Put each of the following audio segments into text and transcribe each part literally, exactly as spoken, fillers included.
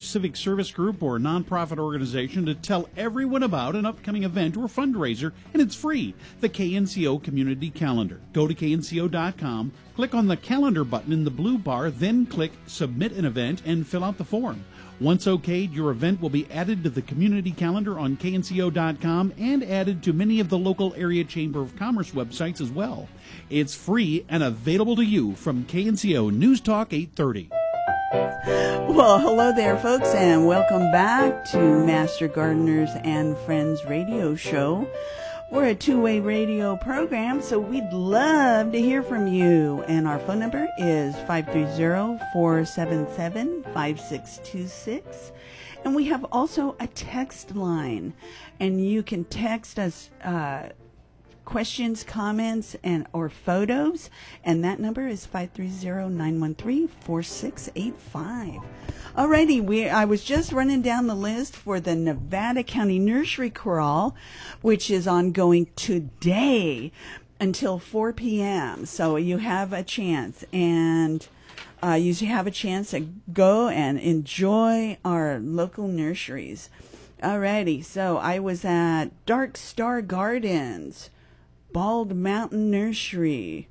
civic service group, or nonprofit organization to tell everyone about an upcoming event or fundraiser, and it's free. The K N C O Community Calendar. Go to K N C O dot com, click on the calendar button in the blue bar, then click Submit an Event and fill out the form. Once okayed, your event will be added to the community calendar on K N C O dot com and added to many of the local area Chamber of Commerce websites as well. It's free and available to you from K N C O News Talk eight thirty. Well, hello there, folks, and welcome back to Master Gardeners and Friends radio show. We're a two-way radio program, so we'd love to hear from you. And our phone number is five three zero, four seven seven, five six two six. And we have also a text line. And you can text us uh, questions, comments, and or photos. And that number is five three zero, nine one three, four six eight five. Alrighty, we I was just running down the list for the Nevada County Nursery Crawl, which is ongoing today until four p.m. So you have a chance, and uh, you have a chance to go and enjoy our local nurseries. Alrighty, so I was at Dark Star Gardens, Bald Mountain Nursery,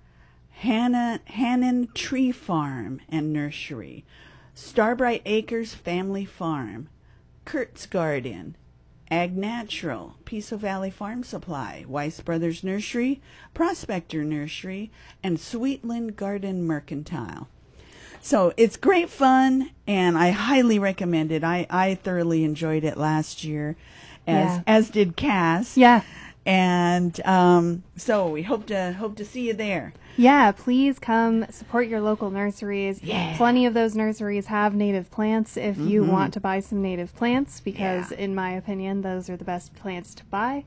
Hannah Hannon Tree Farm and Nursery, Starbright Acres Family Farm, Kurt's Garden, Ag Natural, Piso Valley Farm Supply, Weiss Brothers Nursery, Prospector Nursery, and Sweetland Garden Mercantile. So it's great fun, and I highly recommend it. I, I thoroughly enjoyed it last year, as Yeah. as did Cass. Yeah. And um, so we hope to hope to see you there. Yeah, please come support your local nurseries. Yeah. Plenty of those nurseries have native plants if you Mhm. want to buy some native plants, because Yeah. in my opinion, those are the best plants to buy.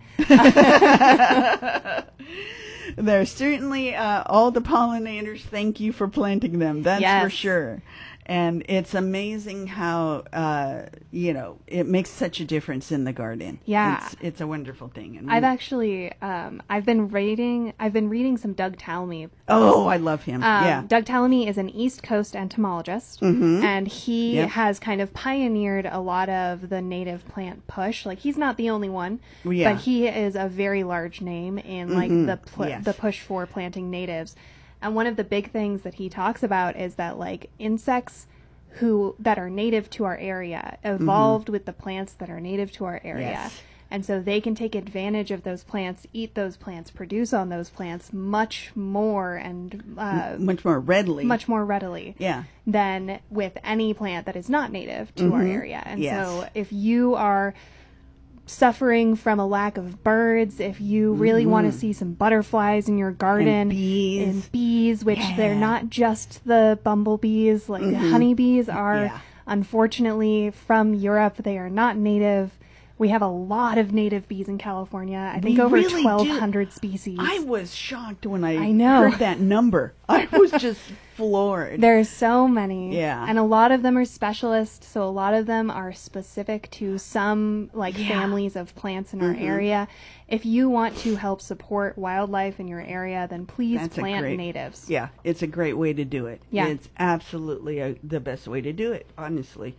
There's certainly uh, all the pollinators. Thank you for planting them. That's Yes. for sure. And it's amazing how, uh, you know, it makes such a difference in the garden. Yeah. It's, it's a wonderful thing. And I've we- actually, um, I've been reading, I've been reading some Doug Talmy. Oh, I love him. Um, yeah. Doug Talmy is an East Coast entomologist, Mhm. and he Yep. has kind of pioneered a lot of the native plant push. Like, he's not the only one, Yeah. but he is a very large name in like Mhm. the pl- Yes. the push for planting natives. And one of the big things that he talks about is that like insects who that are native to our area evolved with the plants that are native to our area. Yes. And so they can take advantage of those plants, eat those plants, produce on those plants much more and uh, Much more readily. much more readily Yeah. than with any plant that is not native to our Mhm. area. And Yes. so if you are suffering from a lack of birds, if you really want to see some butterflies in your garden And bees. and bees, which they're Yeah. not just the bumblebees, like the honeybees are Yeah. unfortunately from Europe. They are not native. We have a lot of native bees in California. I think We over really do. twelve hundred species. I was shocked when I, I know. heard that number. I was just floored. There are so many. Yeah. And a lot of them are specialists, so a lot of them are specific to some like Yeah. families of plants in our Mhm. area. If you want to help support wildlife in your area, then please That's a plant great- natives. Yeah, it's a great way to do it. Yeah. It's absolutely a, the best way to do it, honestly.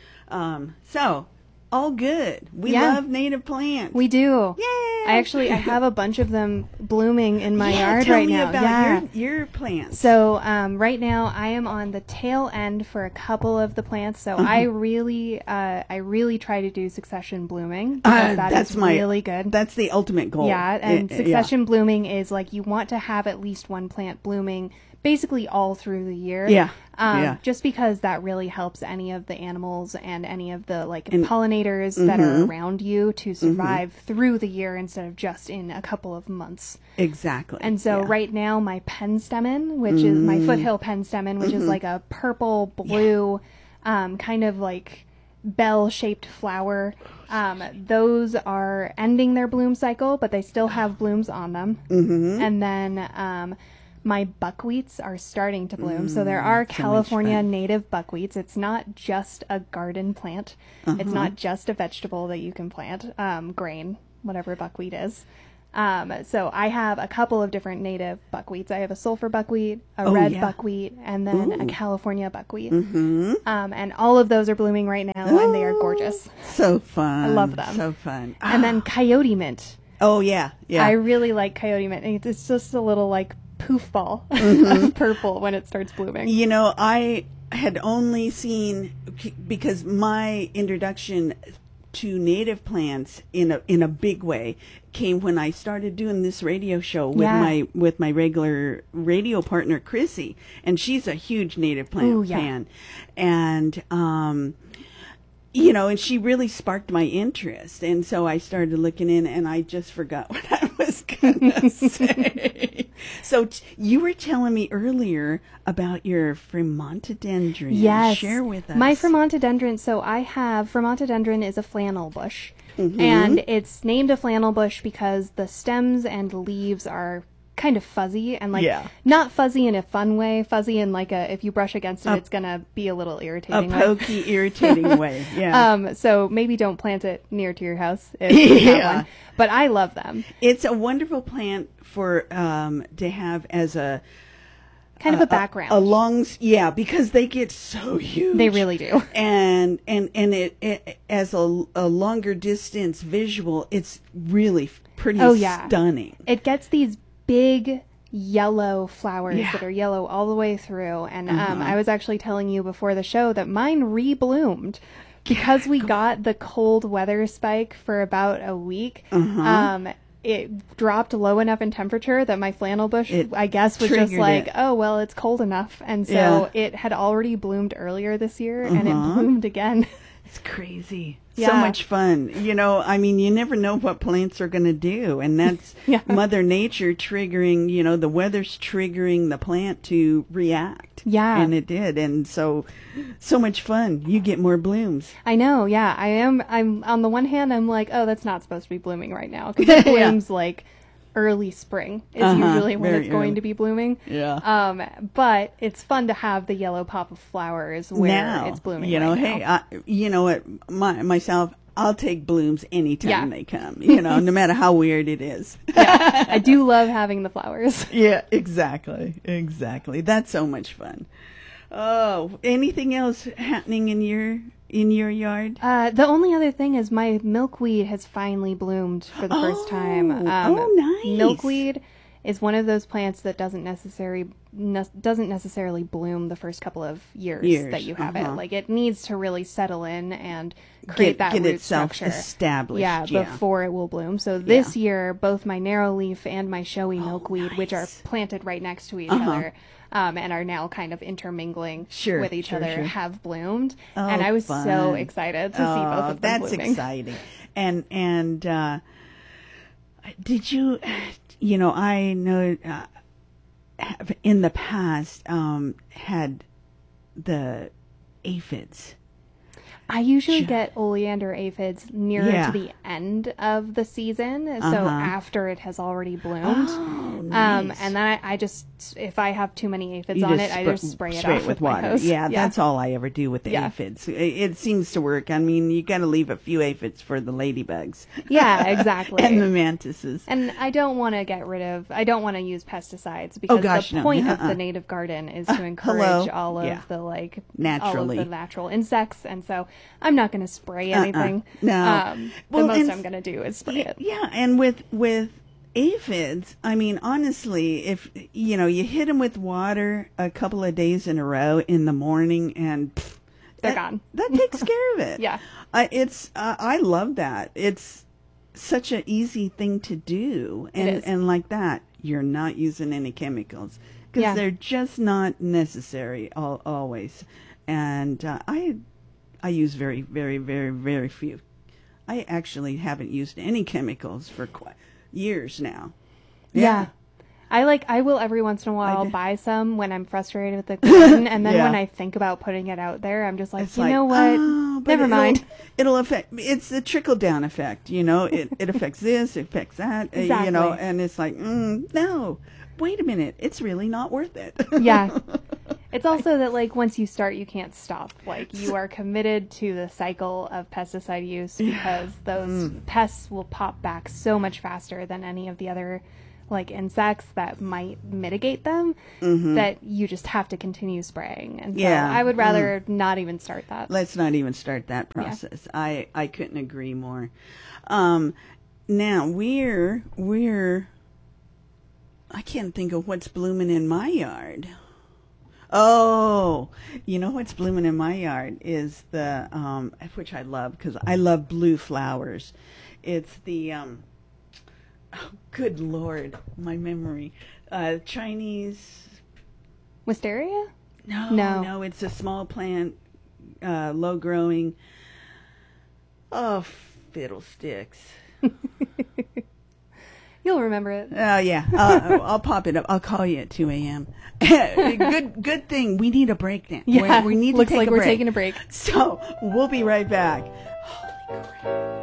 Um, so, all good. We Yeah. love native plants. We do. Yay! I actually I have a bunch of them blooming in my yeah, yard tell right me now. about yeah. your, your plants. So um, right now I am on the tail end for a couple of the plants. So Uh-huh. I really, uh, I really try to do succession blooming because Uh, that that's is my, really good. That's the ultimate goal. Yeah, and Uh, uh, succession blooming is like you want to have at least one plant blooming basically all through the year. Yeah, Um, yeah. Just because that really helps any of the animals and any of the like And- pollinators that are Mhm. around you to survive through the year instead of just in a couple of months. Exactly. And so yeah. right now my penstemon, which is my Mm. foothill penstemon, which Mm-hmm. is like a purple blue, um, kind of like bell-shaped flower. Um, those are ending their bloom cycle, but they still have blooms on them. Mhm. And then um, my buckwheats are starting to bloom. so there Mm, are so much California fun. native buckwheats. It's not just a garden plant. It's Uh-huh. not just a vegetable that you can plant, um, grain, whatever buckwheat is. Um, so I have a couple of different native buckwheats. I have a sulfur buckwheat, a Oh, red yeah. buckwheat, and then Ooh. a California buckwheat. Mm-hmm. Um, and all of those are blooming right now, and they are gorgeous. So fun. I love them. So fun. And then coyote mint. Oh, yeah. Yeah. I really like coyote mint. It's- It's just a little like poof ball Mm-hmm. of purple when it starts blooming. You know, I had only seen, because my introduction to native plants in a in a big way came when I started doing this radio show with Yeah. my with my regular radio partner Chrissy, and she's a huge native plant Ooh, yeah. fan, and um, you know, and she really sparked my interest, and so I started looking in, and I just forgot what I was gonna say. So t- you were telling me earlier about your Fremontodendron. Yes. Share with us. My Fremontodendron, so I have, Fremontodendron is a flannel bush. Mm-hmm. And it's named a flannel bush because the stems and leaves are kind of fuzzy and like Yeah. not fuzzy in a fun way, fuzzy in like a, if you brush against it, A- it's going to be a little a irritating. way. pokey, irritating way. Yeah. Um, so maybe don't plant it near to your house if you have Yeah. one. But I love them. It's a wonderful plant for um, to have as a Kind of a background. A, long, s- yeah, because they get so huge. They really do. And and and it, it as a, a longer distance visual, it's really f- pretty Oh, yeah. stunning. It gets these big yellow flowers Yeah. that are yellow all the way through. And um, I was actually telling you before the show that mine re-bloomed because we got the cold weather spike for about a week. Uh-huh. Um, it dropped low enough in temperature that my flannel bush, It I guess, was just triggered like, it. oh, well, it's cold enough. And so Yeah. it had already bloomed earlier this year and it Uh-huh. bloomed again. It's crazy. So Yeah. much fun. You know, I mean, you never know what plants are going to do. And that's Yeah. Mother Nature triggering, you know, the weather's triggering the plant to react. Yeah. And it did. And so, so much fun. You get more blooms. I know, yeah. I am, I'm, on the one hand, I'm like, oh, that's not supposed to be blooming right now. Because it Yeah. blooms like early spring is Uh-huh, usually when very it's going early. to be blooming. Yeah. Um, but it's fun to have the yellow pop of flowers where now, it's blooming. you know, right hey, now. I, you know what, my, myself, I'll take blooms anytime Yeah. they come, you know, no matter how weird it is. yeah, I do love having the flowers. Yeah, exactly. Exactly. That's so much fun. Oh, anything else happening in your in your yard? Uh, the only other thing is my milkweed has finally bloomed for the first time. Oh, Um, oh, nice. Milkweed is one of those plants that doesn't necessarily ne- doesn't necessarily bloom the first couple of years, Years, that you have uh-huh. it. Like it needs to really settle in and create Get, that get root itself structure. established. Yeah, Yeah. before it will bloom. So this year, both my narrow leaf and my showy milkweed, which are nice. planted right next to each Uh-huh. other, um, and are now kind of intermingling Sure, with each sure, other, sure. have bloomed. Oh, and I was so fun. excited to see Oh, both of them that's blooming. exciting. And and uh, did you, you know, I know uh, have in the past um, had the aphids. I usually Ju- get oleander aphids nearer Yeah. to the end of the season, so Uh-huh. after it has already bloomed. Oh, Um, nice. and then I, I just, if I have too many aphids You on just it, I spr- just spray it spray off with, my water. hose. Yeah, that's all I ever do with the Yeah. aphids. It, it seems to work. I mean, you got to leave a few aphids for the ladybugs. Yeah, exactly. and the mantises. And I don't want to get rid of, I don't want to use pesticides because gosh, the no. point of Uh-uh. the native garden is to encourage hello. all of Yeah. the like Naturally. all of the natural insects, and so I'm not going to spray anything. No. Um, Well, the most and I'm going to do is spray Yeah, it. yeah, and with with aphids, I mean, honestly, if you know, you hit them with water a couple of days in a row in the morning, and pff, They're that, gone. That takes care of it. Yeah. I, it's uh, I love that. It's such an easy thing to do, and is. and like that, you're not using any chemicals because Yeah. they're just not necessary all, always. And uh, I I use very very very very few. I actually haven't used any chemicals for quite years now. Yeah. I like I will every once in a I while do. buy some when I'm frustrated with the garden, and then Yeah. when I think about putting it out there, I'm just like, It's you like, know what? oh, but Never it'll- mind. It'll affect. It's a trickle down effect. You know, it it affects this, it affects that. uh, You know, Exactly. and it's like, mm, no, wait a minute, it's really not worth it. Yeah. It's also that, like, once you start, you can't stop. Like, you are committed to the cycle of pesticide use because those mm. pests will pop back so much faster than any of the other, like, insects that might mitigate them, mm-hmm. that you just have to continue spraying. And so yeah. I would rather mm. not even start that. Let's not even start that process. Yeah. I, I couldn't agree more. Um, now, we're, we're, I can't think of what's blooming in my yard. Oh, you know what's blooming in my yard is the, um, which I love because I love blue flowers. It's the, um, oh, good Lord, my memory. Uh, Chinese. Wisteria? No, no, no, it's a small plant, uh, low growing. Oh, fiddlesticks. You'll remember it. Oh, uh, yeah. Uh, I'll pop it up. I'll call you at two a.m. good good thing. We need a break now. Yeah, we, we need looks to take like a we're break. taking a break. So we'll be right back. Holy crap.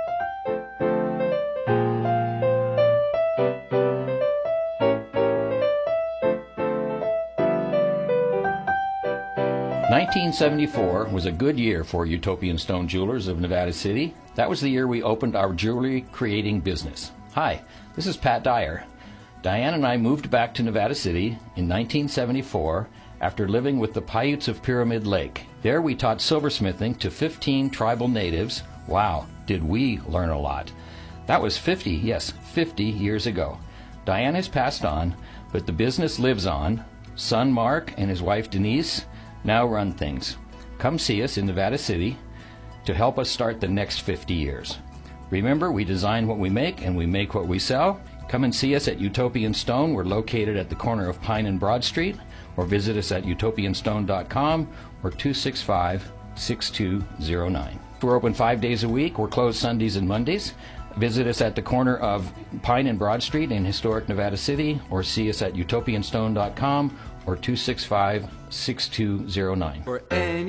nineteen seventy-four was a good year for Utopian Stone Jewelers of Nevada City. That was the year we opened our jewelry creating business. Hi, this is Pat Dyer. Diane and I moved back to Nevada City in nineteen seventy-four after living with the Paiutes of Pyramid Lake. There we taught silversmithing to fifteen tribal natives. Wow, did we learn a lot. That was fifty, yes, fifty years ago. Diane has passed on, but the business lives on. Son Mark and his wife Denise now run things. Come see us in Nevada City to help us start the next fifty years. Remember, we design what we make and we make what we sell. Come and see us at Utopian Stone. We're located at the corner of Pine and Broad Street, or visit us at utopian stone dot com or two six five, six two zero nine. We're open five days a week. We're closed Sundays and Mondays. Visit us at the corner of Pine and Broad Street in historic Nevada City, or see us at utopian stone dot com or two six five, six two zero nine.